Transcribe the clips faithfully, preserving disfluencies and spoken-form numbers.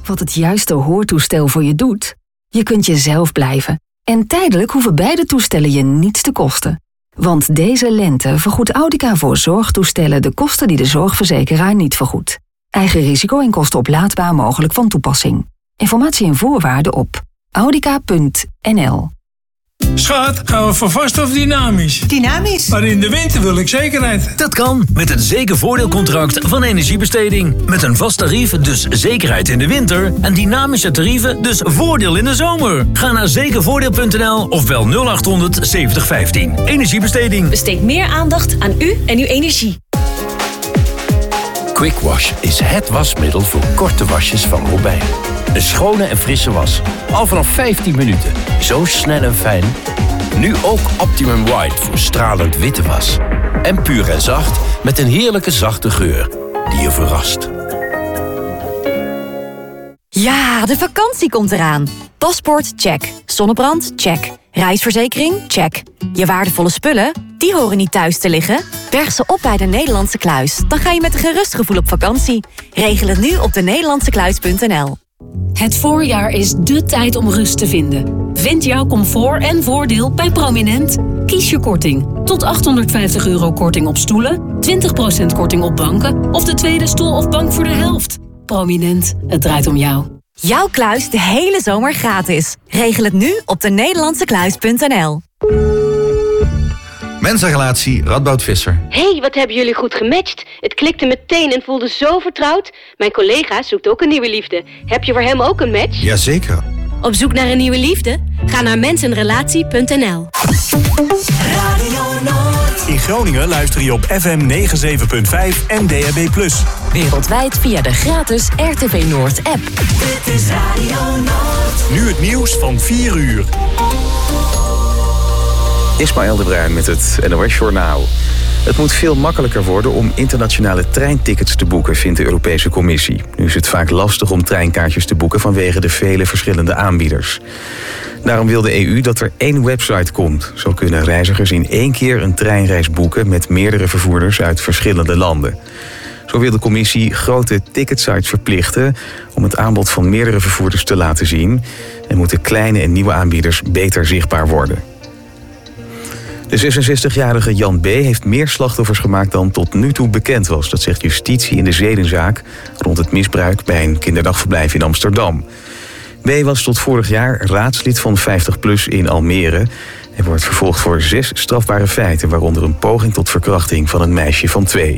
wat het juiste hoortoestel voor je doet? Je kunt jezelf blijven. En tijdelijk hoeven beide toestellen je niets te kosten. Want deze lente vergoedt Audica voor zorgtoestellen de kosten die de zorgverzekeraar niet vergoedt. Eigen risico en kosten oplaadbaar mogelijk van toepassing. Informatie en voorwaarden op audica punt n l. Schat, gaan we voor vast of dynamisch? Dynamisch. Maar in de winter wil ik zekerheid. Dat kan met het zekervoordeelcontract van Energiebesteding. Met een vast tarief, dus zekerheid in de winter. En dynamische tarieven, dus voordeel in de zomer. Ga naar zekervoordeel punt n l of bel nul acht honderd zeventig vijftien. Energiebesteding. Besteed meer aandacht aan u en uw energie. Quick Wash is het wasmiddel voor korte wasjes van Robijn. Een schone en frisse was. Al vanaf vijftien minuten. Zo snel en fijn. Nu ook Optimum White voor stralend witte was. En puur en zacht met een heerlijke zachte geur die je verrast. Ja, de vakantie komt eraan. Paspoort, check. Zonnebrand, check. Reisverzekering, check. Je waardevolle spullen, die horen niet thuis te liggen. Berg ze op bij de Nederlandse Kluis. Dan ga je met een gerust gevoel op vakantie. Regel het nu op de nederlandse kluis punt n l. Het voorjaar is dé tijd om rust te vinden. Vind jouw comfort en voordeel bij Prominent. Kies je korting. Tot achthonderdvijftig euro korting op stoelen, twintig procent korting op banken of de tweede stoel of bank voor de helft. Prominent, het draait om jou. Jouw kluis de hele zomer gratis. Regel het nu op de nederlandse kluis punt n l. Mensenrelatie Radboud Visser. Hey, wat hebben jullie goed gematcht. Het klikte meteen en voelde zo vertrouwd. Mijn collega zoekt ook een nieuwe liefde. Heb je voor hem ook een match? Jazeker. Op zoek naar een nieuwe liefde? Ga naar mensenrelatie punt n l. In Groningen luister je op F M negenenzeventig punt vijf en D A B plus. Wereldwijd via de gratis R T V Noord app. Dit is Radio Noord. Nu het nieuws van vier uur. Ismaël de Bruin met het N O S-journaal. Het moet veel makkelijker worden om internationale treintickets te boeken, vindt de Europese Commissie. Nu is het vaak lastig om treinkaartjes te boeken vanwege de vele verschillende aanbieders. Daarom wil de E U dat er één website komt. Zo kunnen reizigers in één keer een treinreis boeken met meerdere vervoerders uit verschillende landen. Zo wil de Commissie grote ticketsites verplichten om het aanbod van meerdere vervoerders te laten zien en moeten kleine en nieuwe aanbieders beter zichtbaar worden. De zesenzestigjarige Jan B. heeft meer slachtoffers gemaakt dan tot nu toe bekend was. Dat zegt justitie in de zedenzaak rond het misbruik bij een kinderdagverblijf in Amsterdam. B. was tot vorig jaar raadslid van vijftig plus in Almere. Hij wordt vervolgd voor zes strafbare feiten, waaronder een poging tot verkrachting van een meisje van twee.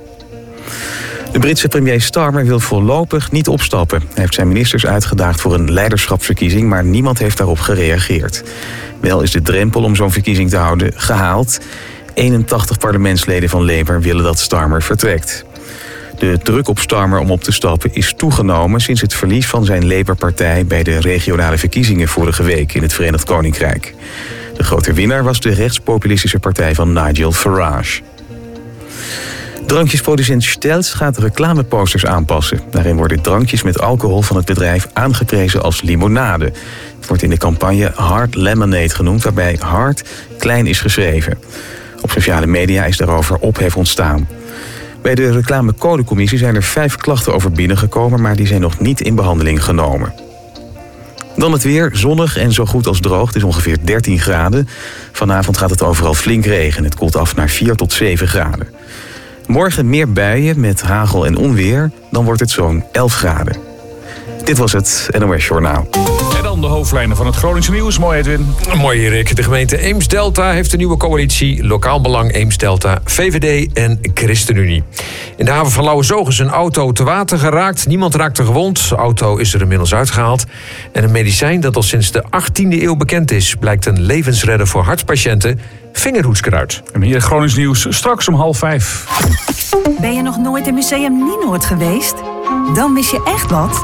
De Britse premier Starmer wil voorlopig niet opstappen. Hij heeft zijn ministers uitgedaagd voor een leiderschapsverkiezing, maar niemand heeft daarop gereageerd. Wel is de drempel om zo'n verkiezing te houden gehaald. eenentachtig parlementsleden van Labour willen dat Starmer vertrekt. De druk op Starmer om op te stappen is toegenomen sinds het verlies van zijn Labour-partij bij de regionale verkiezingen vorige week in het Verenigd Koninkrijk. De grote winnaar was de rechtspopulistische partij van Nigel Farage. Drankjesproducent Stels gaat reclameposters aanpassen. Daarin worden drankjes met alcohol van het bedrijf aangeprezen als limonade. Het wordt in de campagne Hard Lemonade genoemd, waarbij hard klein is geschreven. Op sociale media is daarover ophef ontstaan. Bij de reclamecodecommissie zijn er vijf klachten over binnengekomen, maar die zijn nog niet in behandeling genomen. Dan het weer, zonnig en zo goed als droog. Het is ongeveer dertien graden. Vanavond gaat het overal flink regenen. Het koelt af naar vier tot zeven graden. Morgen meer buien met hagel en onweer. Dan wordt het zo'n elf graden. Dit was het N O S-journaal. En dan de hoofdlijnen van het Groningse nieuws. Mooi, Edwin. Mooi, Erik. De gemeente Eems-Delta heeft een nieuwe coalitie. Lokaal Belang Eems-Delta, V V D en ChristenUnie. In de haven van Lauwersoog is een auto te water geraakt. Niemand raakte gewond. De auto is er inmiddels uitgehaald. En een medicijn dat al sinds de achttiende eeuw bekend is, blijkt een levensredder voor hartpatiënten. Vingerhoedskruid. En hier het Gronings nieuws straks om half vijf. Ben je nog nooit in Museum Nienoord geweest? Dan mis je echt wat.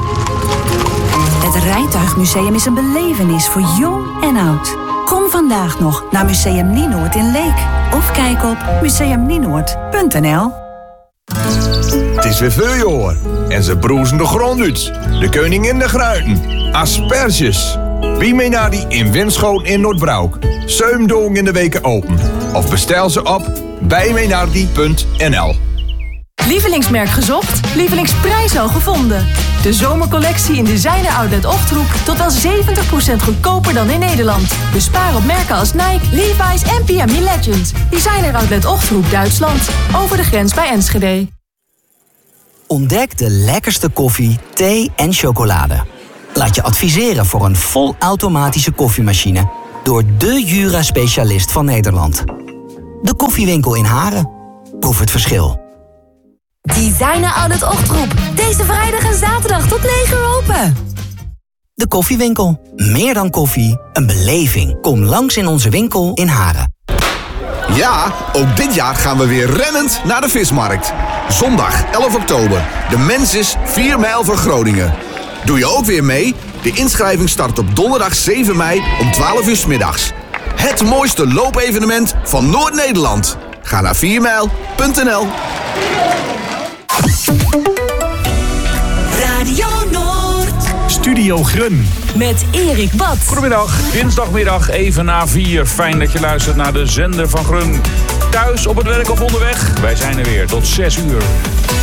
Het Rijtuigmuseum is een belevenis voor jong en oud. Kom vandaag nog naar Museum Nienoord in Leek. Of kijk op museum nienoord punt n l. Het is weer voorjaar en ze broezen de grond uit. De koningin de gruiten. Asperges. Wie mee naar die in Winschoten in Noordbroek. Zeven dagen in de weken open. Of bestel ze op bijmeenaardie punt n l. Lievelingsmerk gezocht? Lievelingsprijs al gevonden? De zomercollectie in Designer Outlet Ochterhoek tot wel zeventig procent goedkoper dan in Nederland. Bespaar op merken als Nike, Levi's en P M E Legends. Designer Outlet Ochterhoek, Duitsland. Over de grens bij Enschede. Ontdek de lekkerste koffie, thee en chocolade. Laat je adviseren voor een volautomatische koffiemachine door de Jura-specialist van Nederland. De Koffiewinkel in Haren. Proef het verschil. Designer Outlet Ochtroep. Deze vrijdag en zaterdag tot negen uur open. De Koffiewinkel. Meer dan koffie, een beleving. Kom langs in onze winkel in Haren. Ja, ook dit jaar gaan we weer rennend naar de vismarkt. Zondag elf oktober. De Mensis vier mijl voor Groningen. Doe je ook weer mee? De inschrijving start op donderdag zeven mei om twaalf uur 's middags. Het mooiste loopevenement van Noord-Nederland. Ga naar vier mijl punt n l. Radio Noord. Studio Grun. Met Erik Bad. Goedemiddag, dinsdagmiddag even na vier. Fijn dat je luistert naar de zender van Grun. Thuis, op het werk of onderweg. Wij zijn er weer tot zes uur.